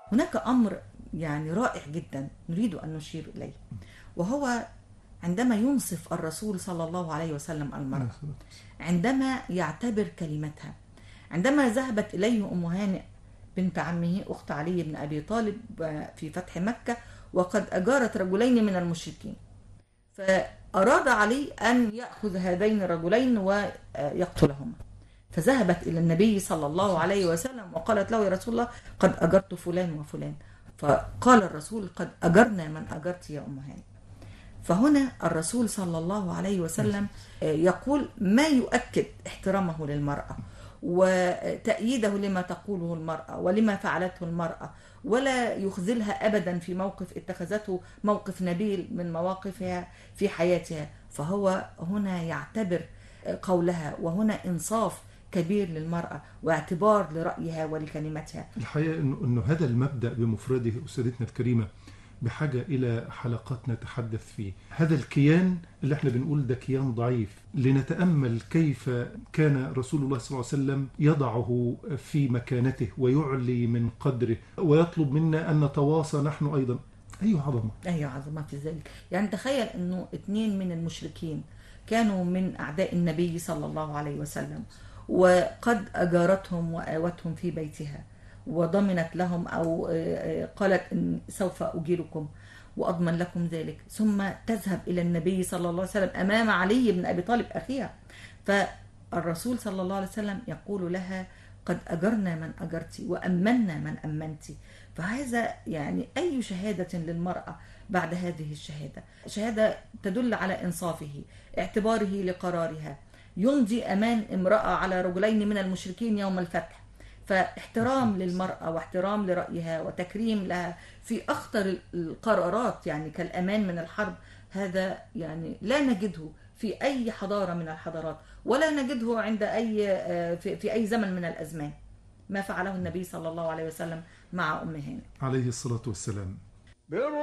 هناك أمر يعني رائع جدا نريد أن نشير إليه، وهو عندما ينصف الرسول صلى الله عليه وسلم المرأة، عندما يعتبر كلمتها. عندما ذهبت إليه أم هانئ بنت عمه أخت علي بن أبي طالب في فتح مكة، وقد أجارت رجلين من المشركين، فأراد علي أن يأخذ هذين الرجلين ويقتلهما، فذهبت إلى النبي صلى الله عليه وسلم وقالت له: يا رسول الله، قد أجرت فلان وفلان. فقال الرسول: قد أجرنا من أجرت يا أم هانئ. فهنا الرسول صلى الله عليه وسلم يقول ما يؤكد احترامه للمرأة وتأييده لما تقوله المرأة ولما فعلته المرأة، ولا يخذلها أبدا في موقف اتخذته موقف نبيل من مواقفها في حياتها. فهو هنا يعتبر قولها، وهنا إنصاف كبير للمرأة واعتبار لرأيها ولكلمتها. الحقيقة أنه هذا المبدأ بمفرده أستاذتنا الكريمة بحاجة إلى حلقات نتحدث فيه. هذا الكيان اللي احنا بنقول ده كيان ضعيف، لنتأمل كيف كان رسول الله صلى الله عليه وسلم يضعه في مكانته ويعلي من قدره ويطلب منا أن نتواصى نحن أيضا. أي عظمة، أي عظمة في ذلك. يعني تخيل أنه 2 من المشركين كانوا من أعداء النبي صلى الله عليه وسلم، وقد أجارتهم وآوتهم في بيتها وضمنت لهم، أو قالت إن سوف أجيركم وأضمن لكم ذلك، ثم تذهب إلى النبي صلى الله عليه وسلم أمام علي بن أبي طالب أخيها، فالرسول صلى الله عليه وسلم يقول لها: قد أجرنا من أجرت وأمنا من أمنت. فهذا يعني أي شهادة للمرأة بعد هذه الشهادة، شهادة تدل على إنصافه، اعتباره لقرارها، يمضي أمان امرأة على رجلين من المشركين يوم الفتح. فاحترام للمرأة واحترام لرأيها وتكريم لها في أخطر القرارات، يعني كالأمان من الحرب، هذا يعني لا نجده في أي حضارة من الحضارات، ولا نجده عند في أي زمن من الأزمان ما فعله النبي صلى الله عليه وسلم مع أم هانئ عليه الصلاة والسلام.